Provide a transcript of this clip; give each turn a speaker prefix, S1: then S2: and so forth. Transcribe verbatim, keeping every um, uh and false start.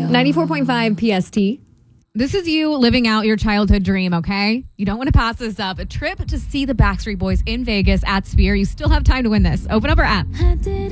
S1: ninety-four point five P S T.
S2: This is you living out your childhood dream, okay? You don't want to pass this up. A trip to see the Backstreet Boys in Vegas at Sphere. You still have time to win this. Open up our app.